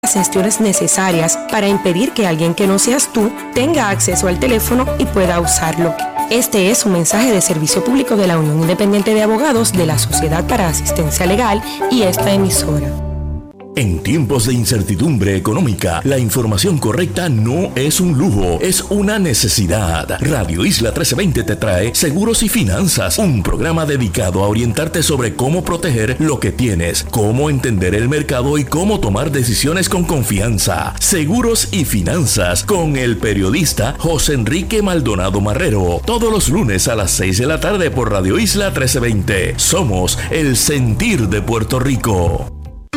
las gestiones necesarias para impedir que alguien que no seas tú tenga acceso al teléfono y pueda usarlo. Este es un mensaje de servicio público de la Unión Independiente de Abogados de la Sociedad para Asistencia Legal y esta emisora. En tiempos de incertidumbre económica, la información correcta no es un lujo, es una necesidad. Radio Isla 1320 te trae Seguros y Finanzas, un programa dedicado a orientarte sobre cómo proteger lo que tienes, cómo entender el mercado y cómo tomar decisiones con confianza. Seguros y Finanzas, con el periodista José Enrique Maldonado Marrero, todos los lunes a las 6 de la tarde por Radio Isla 1320. Somos el sentir de Puerto Rico.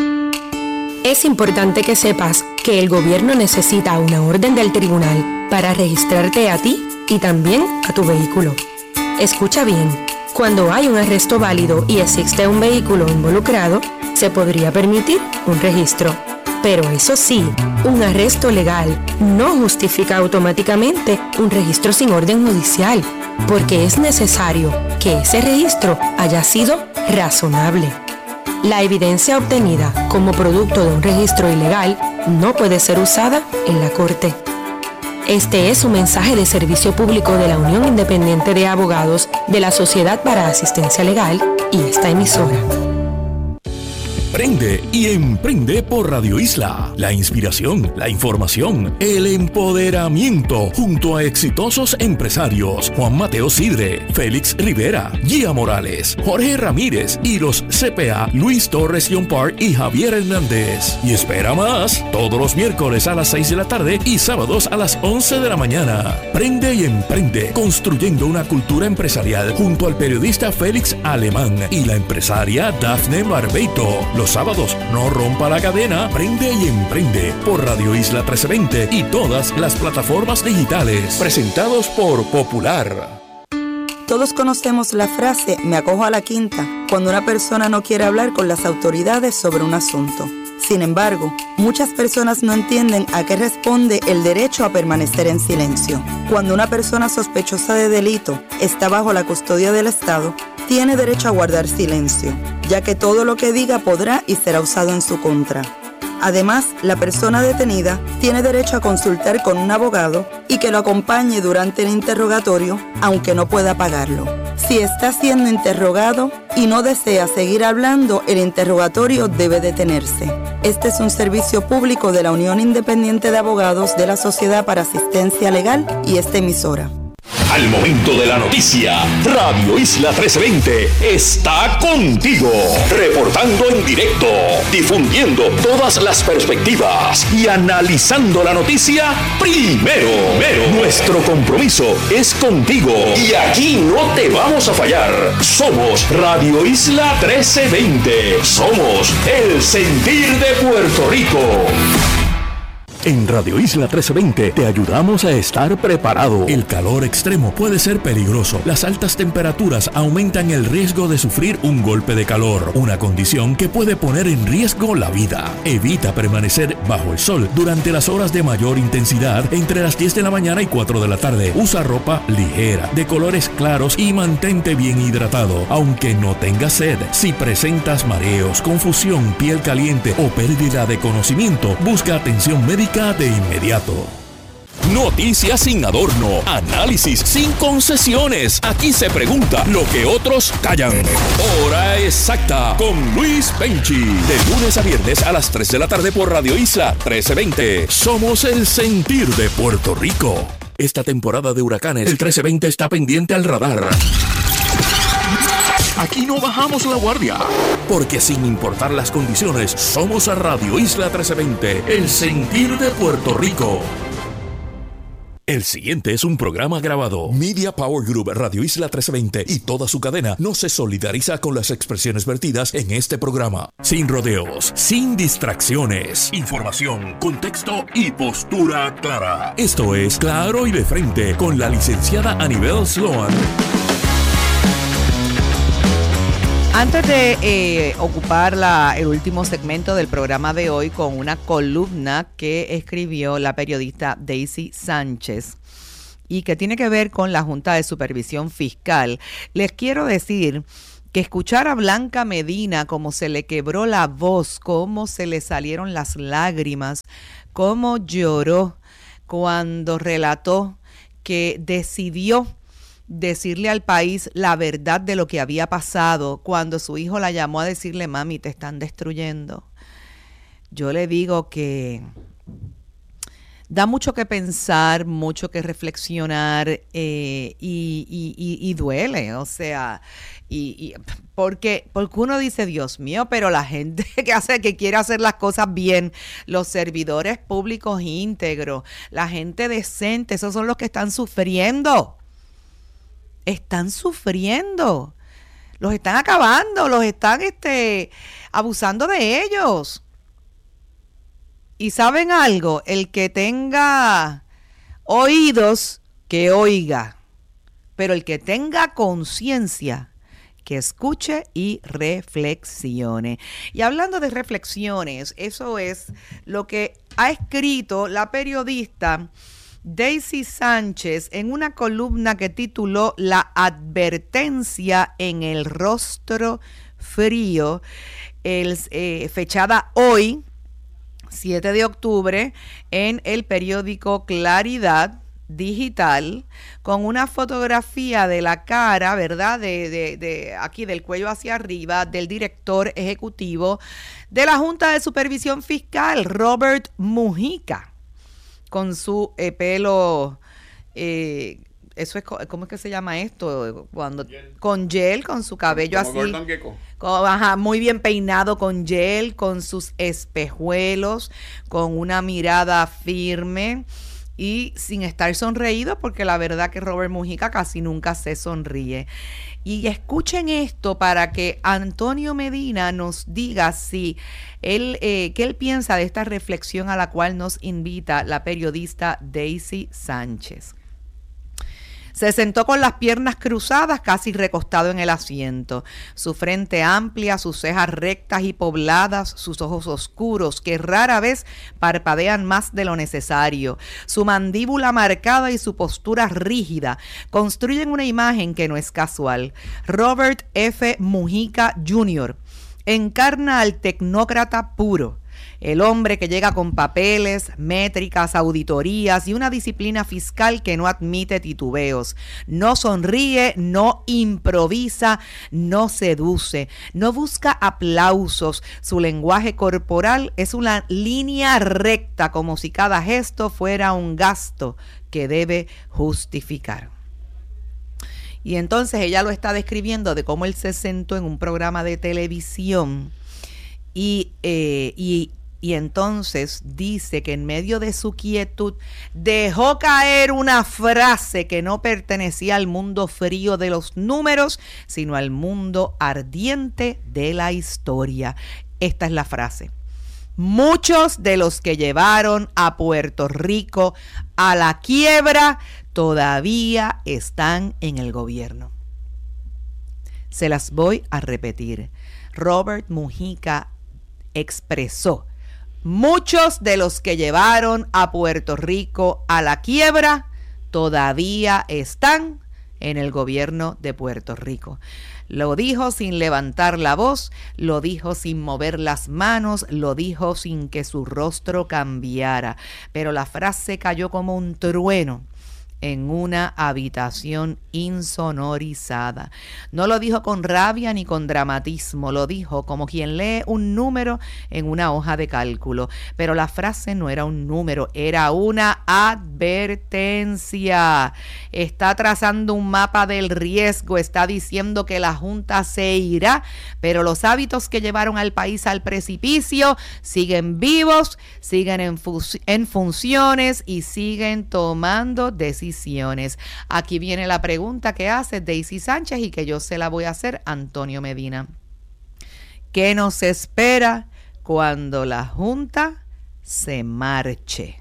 Es importante que sepas que el gobierno necesita una orden del tribunal para registrarte a ti y también a tu vehículo. Escucha bien, cuando hay un arresto válido y existe un vehículo involucrado, se podría permitir un registro. Pero eso sí, un arresto legal no justifica automáticamente un registro sin orden judicial, porque es necesario que ese registro haya sido razonable. La evidencia obtenida como producto de un registro ilegal no puede ser usada en la corte. Este es un mensaje de servicio público de la Unión Independiente de Abogados de la Sociedad para Asistencia Legal y esta emisora. Prende y emprende por Radio Isla. La inspiración, la información, el empoderamiento junto a exitosos empresarios Juan Mateo Sidre, Félix Rivera, Gia Morales, Jorge Ramírez y los CPA Luis Torres John Park y Javier Hernández. Y espera más, todos los miércoles a las 6 de la tarde y sábados a las 11 de la mañana. Prende y emprende, construyendo una cultura empresarial junto al periodista Félix Alemán y la empresaria Dafne Barbeito. Los sábados, no rompa la cadena, prende y emprende por Radio Isla 1320 y todas las plataformas digitales. Presentados por Popular. Todos conocemos la frase "me acojo a la quinta" cuando una persona no quiere hablar con las autoridades sobre un asunto. Sin embargo, muchas personas no entienden a qué responde el derecho a permanecer en silencio. Cuando una persona sospechosa de delito está bajo la custodia del Estado, tiene derecho a guardar silencio, ya que todo lo que diga podrá y será usado en su contra. Además, la persona detenida tiene derecho a consultar con un abogado y que lo acompañe durante el interrogatorio, aunque no pueda pagarlo. Si está siendo interrogado y no desea seguir hablando, el interrogatorio debe detenerse. Este es un servicio público de la Unión Independiente de Abogados de la Sociedad para Asistencia Legal y esta emisora. Al momento de la noticia, Radio Isla 1320 está contigo, reportando en directo, difundiendo todas las perspectivas y analizando la noticia primero. Nuestro compromiso es contigo y aquí no te vamos a fallar. Somos Radio Isla 1320. Somos el sentir de Puerto Rico. En Radio Isla 1320 te ayudamos a estar preparado. El calor extremo puede ser peligroso. Las altas temperaturas aumentan el riesgo de sufrir un golpe de calor, una condición que puede poner en riesgo la vida. Evita permanecer bajo el sol durante las horas de mayor intensidad entre las 10 de la mañana y 4 de la tarde. Usa ropa ligera, de colores claros y mantente bien hidratado, aunque no tengas sed. Si presentas mareos, confusión, piel caliente o pérdida de conocimiento, busca atención médica de inmediato. Noticias sin adorno, análisis sin concesiones. Aquí se pregunta lo que otros callan. Hora exacta con Luis Penchi. De lunes a viernes a las 3 de la tarde por Radio Isla 1320. Somos el sentir de Puerto Rico. Esta temporada de huracanes, el 1320 está pendiente al radar. Aquí no bajamos la guardia, porque sin importar las condiciones, somos a Radio Isla 1320, el sentir de Puerto Rico. El siguiente es un programa grabado. Media Power Group, Radio Isla 1320 y toda su cadena no se solidariza con las expresiones vertidas en este programa. Sin rodeos, sin distracciones, información, contexto y postura clara. Esto es Claro y de Frente con la licenciada Anibel Sloan. Antes de ocupar el último segmento del programa de hoy con una columna que escribió la periodista Daisy Sánchez y que tiene que ver con la Junta de Supervisión Fiscal, les quiero decir que escuchar a Blanca Medina, cómo se le quebró la voz, cómo se le salieron las lágrimas, cómo lloró cuando relató que decidió decirle al país la verdad de lo que había pasado cuando su hijo la llamó a decirle: mami, te están destruyendo. Yo le digo que da mucho que pensar, mucho que reflexionar, y duele, o sea, porque uno dice, Dios mío, pero la gente que quiere hacer las cosas bien, los servidores públicos íntegros, la gente decente, esos son los que están sufriendo. Están sufriendo, los están acabando, los están abusando de ellos. Y ¿saben algo? El que tenga oídos, que oiga, pero el que tenga conciencia, que escuche y reflexione. Y hablando de reflexiones, eso es lo que ha escrito la periodista Daisy Sánchez en una columna que tituló La advertencia en el rostro frío, fechada hoy, 7 de octubre, en el periódico Claridad Digital, con una fotografía de la cara, ¿verdad? De aquí del cuello hacia arriba, del director ejecutivo de la Junta de Supervisión Fiscal, Robert Mujica, con su pelo, eso es, ¿cómo es que se llama esto? Cuando con gel, con su cabello como así, muy bien peinado, con gel, con sus espejuelos, con una mirada firme y sin estar sonreído, porque la verdad que Robert Mujica casi nunca se sonríe. Y escuchen esto para que Antonio Medina nos diga si qué él piensa de esta reflexión a la cual nos invita la periodista Daisy Sánchez. Se sentó con las piernas cruzadas, casi recostado en el asiento. Su frente amplia, sus cejas rectas y pobladas, sus ojos oscuros, que rara vez parpadean más de lo necesario. Su mandíbula marcada y su postura rígida construyen una imagen que no es casual. Robert F. Mujica Jr. encarna al tecnócrata puro. El hombre que llega con papeles, métricas, auditorías y una disciplina fiscal que no admite titubeos. No sonríe, no improvisa, no seduce, no busca aplausos. Su lenguaje corporal es una línea recta, como si cada gesto fuera un gasto que debe justificar. Y entonces ella lo está describiendo de cómo él se sentó en un programa de televisión y entonces dice que en medio de su quietud dejó caer una frase que no pertenecía al mundo frío de los números, sino al mundo ardiente de la historia. Esta es la frase: muchos de los que llevaron a Puerto Rico a la quiebra todavía están en el gobierno. Se las voy a repetir. Robert Mujica expresó: muchos de los que llevaron a Puerto Rico a la quiebra todavía están en el gobierno de Puerto Rico. Lo dijo sin levantar la voz, lo dijo sin mover las manos, lo dijo sin que su rostro cambiara, pero la frase cayó como un trueno en una habitación insonorizada. No lo dijo con rabia ni con dramatismo, lo dijo como quien lee un número en una hoja de cálculo. Pero la frase no era un número, era una advertencia. Está trazando un mapa del riesgo, está diciendo que la Junta se irá, pero los hábitos que llevaron al país al precipicio siguen vivos, siguen en funciones y siguen tomando decisiones. Aquí viene la pregunta que hace Daisy Sánchez y que yo se la voy a hacer a Antonio Medina. ¿Qué nos espera cuando la Junta se marche?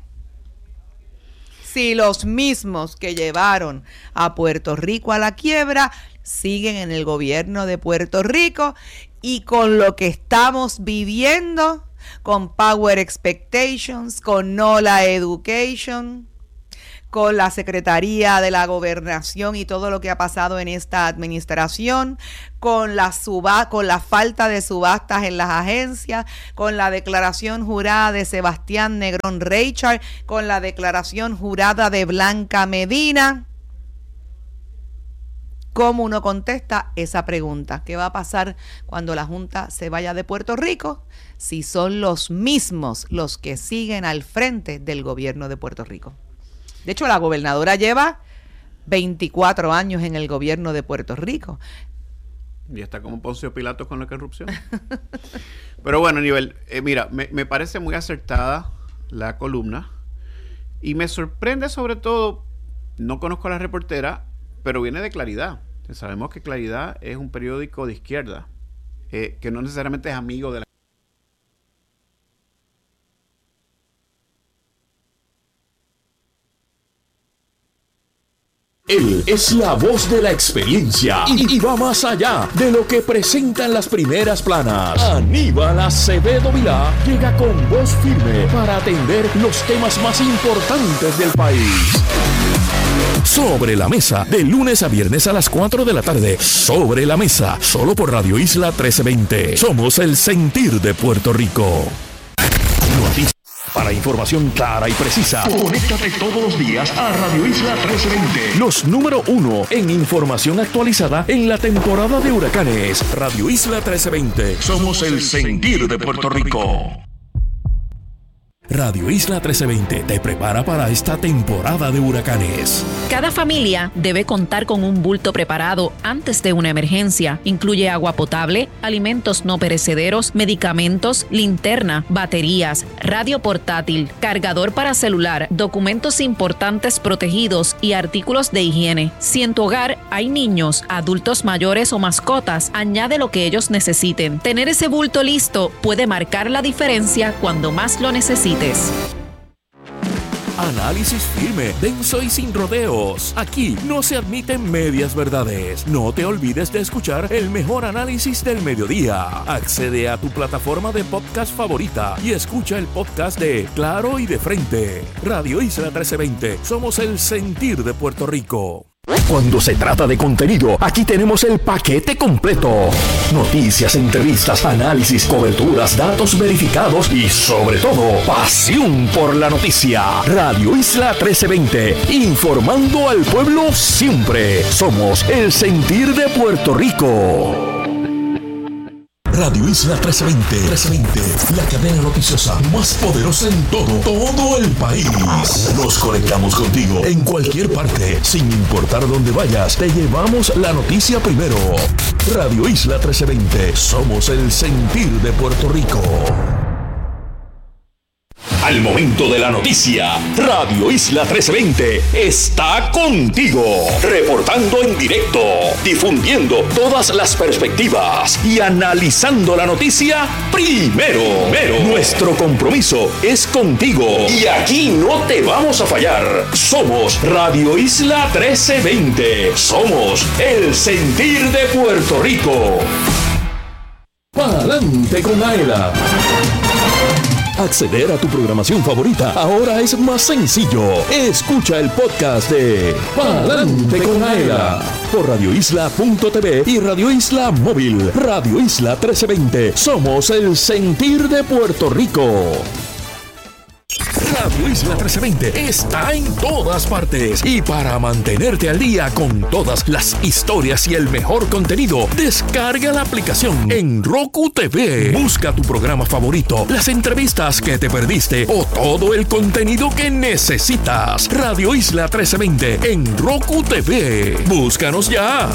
Si los mismos que llevaron a Puerto Rico a la quiebra siguen en el gobierno de Puerto Rico, y con lo que estamos viviendo, con Power Expectations, con NOLA Education, con la Secretaría de la Gobernación y todo lo que ha pasado en esta administración, con la falta de subastas en las agencias, con la declaración jurada de Sebastián Negrón Reichard, con la declaración jurada de Blanca Medina. ¿Cómo uno contesta esa pregunta? ¿Qué va a pasar cuando la Junta se vaya de Puerto Rico? Si son los mismos los que siguen al frente del gobierno de Puerto Rico. De hecho, la gobernadora lleva 24 años en el gobierno de Puerto Rico. Y está como Poncio Pilatos con la corrupción. Pero bueno, Anibel, mira, me parece muy acertada la columna y me sorprende sobre todo, no conozco a la reportera, pero viene de Claridad. Sabemos que Claridad es un periódico de izquierda, que no necesariamente es amigo de la... Él es la voz de la experiencia y va más allá de lo que presentan las primeras planas. Aníbal Acevedo Vilá llega con voz firme para atender los temas más importantes del país. Sobre la Mesa, de lunes a viernes a las 4 de la tarde. Sobre la Mesa, solo por Radio Isla 1320. Somos el sentir de Puerto Rico. Noticias. Para información clara y precisa, conéctate todos los días a Radio Isla 1320. Los número 1 en información actualizada en la temporada de huracanes. Radio Isla 1320. Somos el sentir de Puerto Rico. Radio Isla 1320 te prepara para esta temporada de huracanes. Cada familia debe contar con un bulto preparado antes de una emergencia. Incluye agua potable, alimentos no perecederos, medicamentos, linterna, baterías, radio portátil, cargador para celular, documentos importantes protegidos y artículos de higiene. Si en tu hogar hay niños, adultos mayores o mascotas, añade lo que ellos necesiten. Tener ese bulto listo puede marcar la diferencia cuando más lo necesites. Análisis firme, denso y sin rodeos. Aquí no se admiten medias verdades. No te olvides de escuchar el mejor análisis del mediodía. Accede a tu plataforma de podcast favorita y escucha el podcast de Claro y de Frente. Radio Isla 1320. Somos el sentir de Puerto Rico. Cuando se trata de contenido, aquí tenemos el paquete completo. Noticias, entrevistas, análisis, coberturas, datos verificados y sobre todo, pasión por la noticia. Radio Isla 1320, informando al pueblo siempre. Somos el sentir de Puerto Rico. Radio Isla 1320, la cadena noticiosa más poderosa en todo el país. Nos conectamos contigo en cualquier parte, sin importar dónde vayas, te llevamos la noticia primero. Radio Isla 1320, somos el sentir de Puerto Rico. Al momento de la noticia, Radio Isla 1320 está contigo, reportando en directo, difundiendo todas las perspectivas y analizando la noticia primero. Nuestro compromiso es contigo y aquí no te vamos a fallar. Somos Radio Isla 1320, somos el sentir de Puerto Rico. Pa'lante con Aela. Acceder a tu programación favorita ahora es más sencillo. Escucha el podcast de Pa'lante con Aela por radioisla.tv y Radio Isla Móvil. Radio Isla 1320. Somos el sentir de Puerto Rico. Radio Isla 1320 está en todas partes y para mantenerte al día con todas las historias y el mejor contenido, descarga la aplicación en Roku TV. Busca tu programa favorito, las entrevistas que te perdiste o todo el contenido que necesitas. Radio Isla 1320 en Roku TV. Búscanos ya.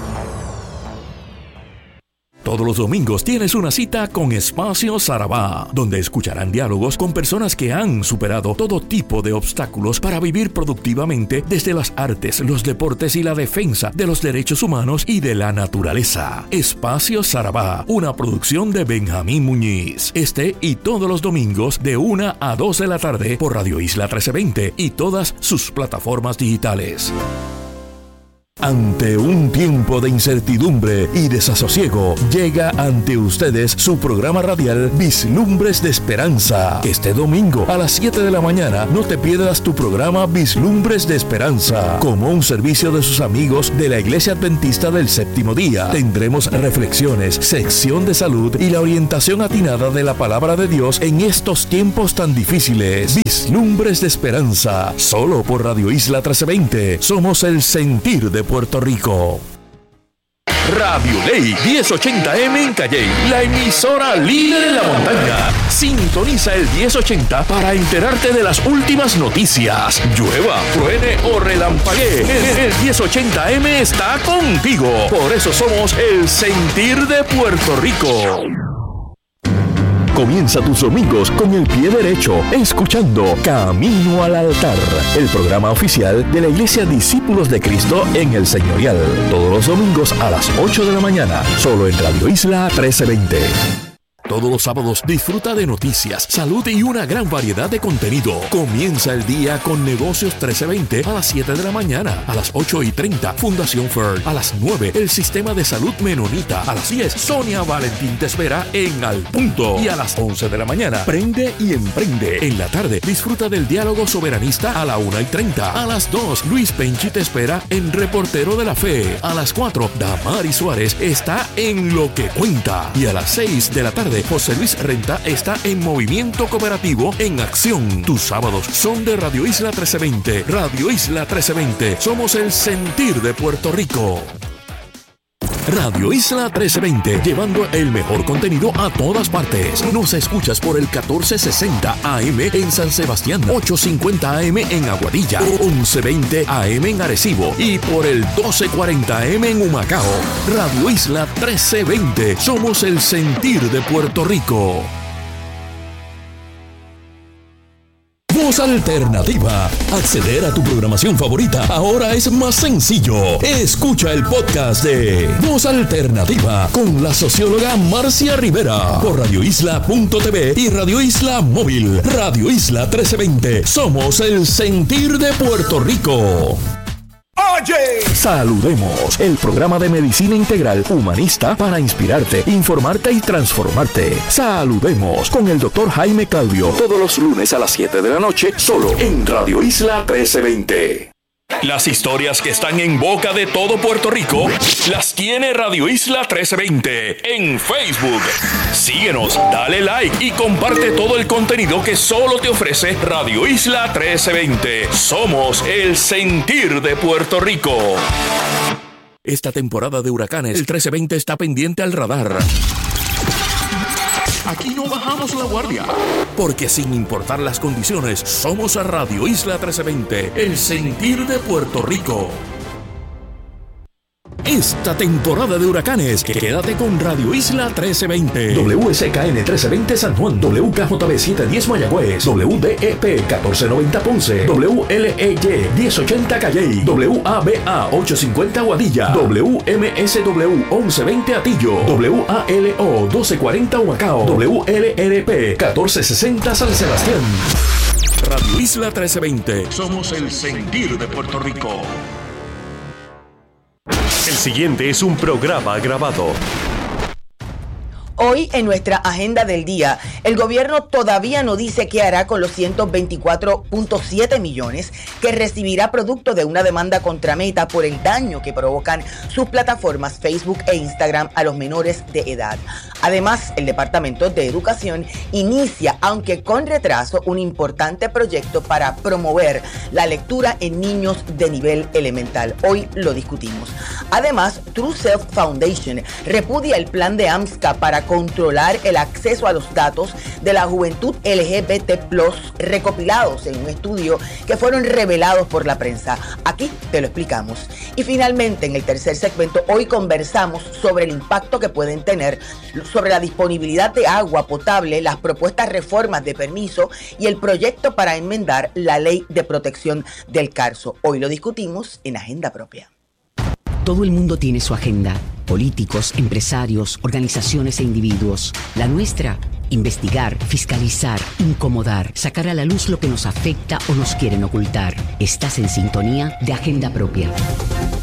Todos los domingos tienes una cita con Espacio Sarabá, donde escucharán diálogos con personas que han superado todo tipo de obstáculos para vivir productivamente desde las artes, los deportes y la defensa de los derechos humanos y de la naturaleza. Espacio Sarabá, una producción de Benjamín Muñiz. Este y todos los domingos de 1 a 2 de la tarde por Radio Isla 1320 y todas sus plataformas digitales. Ante un tiempo de incertidumbre y desasosiego, llega ante ustedes su programa radial Vislumbres de Esperanza. Este domingo a las 7 de la mañana no te pierdas tu programa Vislumbres de Esperanza. Como un servicio de sus amigos de la Iglesia Adventista del Séptimo Día, tendremos reflexiones, sección de salud y la orientación atinada de la Palabra de Dios en estos tiempos tan difíciles. Vislumbres de Esperanza, solo por Radio Isla 1320. Somos el sentir de Puerto Rico. Radio Ley 1080M en Calley, la emisora líder en la montaña. Sintoniza el 1080 para enterarte de las últimas noticias. Llueva, truene o relampaguee, el 1080M está contigo. Por eso somos el sentir de Puerto Rico. Comienza tus domingos con el pie derecho, escuchando Camino al Altar, el programa oficial de la Iglesia Discípulos de Cristo en el Señorial. Todos los domingos a las 8 de la mañana, solo en Radio Isla 1320. Todos los sábados disfruta de noticias, salud y una gran variedad de contenido. Comienza el día con Negocios 1320 a las 7 de la mañana. A las 8:30, Fundación Fern. A las 9, el Sistema de Salud Menonita. A las 10, Sonia Valentín te espera en Al Punto. Y a las 11 de la mañana, Prende y Emprende. En la tarde, disfruta del Diálogo Soberanista a la 1:30. A las 2, Luis Penchi te espera en Reportero de la Fe. A las 4, Damari Suárez está en Lo que Cuenta. Y a las 6 de la tarde, José Luis Renta está en Movimiento Cooperativo en Acción. Tus sábados son de Radio Isla 1320. Radio Isla 1320. Somos el sentir de Puerto Rico. Radio Isla 1320, llevando el mejor contenido a todas partes. Nos escuchas por el 1460 AM en San Sebastián, 850 AM en Aguadilla, 1120 AM en Arecibo y por el 1240 AM en Humacao. Radio Isla 1320, somos el sentir de Puerto Rico. Voz Alternativa. Acceder a tu programación favorita ahora es más sencillo. Escucha el podcast de Voz Alternativa con la socióloga Marcia Rivera por radioisla.tv y Radio Isla Móvil. Radio Isla 1320. Somos el sentir de Puerto Rico. Oye, saludemos, el programa de medicina integral humanista para inspirarte, informarte y transformarte. Saludemos con el Dr. Jaime Claudio, todos los lunes a las 7 de la noche, solo en Radio Isla 1320. Las historias que están en boca de todo Puerto Rico las tiene Radio Isla 1320 en Facebook. Síguenos, dale like y comparte todo el contenido que solo te ofrece Radio Isla 1320. Somos el sentir de Puerto Rico. Esta temporada de huracanes, el 1320 está pendiente al radar. Aquí no bajamos la guardia, porque sin importar las condiciones, somos a Radio Isla 1320, el sentir de Puerto Rico. Esta temporada de huracanes, quédate con Radio Isla 1320. WSKN 1320 San Juan, WKJB 710 Mayagüez, WDEP 1490 Ponce, WLEY 1080 Calley, WABA 850 Aguadilla, WMSW 1120 Atillo, WALO 1240 Humacao, WLRP 1460 San Sebastián. Radio Isla 1320. Somos el sentir de Puerto Rico. El siguiente es un programa grabado. Hoy en nuestra agenda del día, el gobierno todavía no dice qué hará con los 124.7 millones que recibirá producto de una demanda contra Meta por el daño que provocan sus plataformas Facebook e Instagram a los menores de edad. Además, el Departamento de Educación inicia, aunque con retraso, un importante proyecto para promover la lectura en niños de nivel elemental. Hoy lo discutimos. Además, True Self Foundation repudia el plan de AMSCA para controlar el acceso a los datos de la juventud LGBT+ recopilados en un estudio que fueron revelados por la prensa. Aquí te lo explicamos. Y finalmente, en el tercer segmento, hoy conversamos sobre el impacto que pueden tener sobre la disponibilidad de agua potable, las propuestas reformas de permiso y el proyecto para enmendar la ley de protección del Carso. Hoy lo discutimos en Agenda Propia. Todo el mundo tiene su agenda. Políticos, empresarios, organizaciones e individuos. La nuestra, investigar, fiscalizar, incomodar, sacar a la luz lo que nos afecta o nos quieren ocultar. Estás en sintonía de Agenda Propia.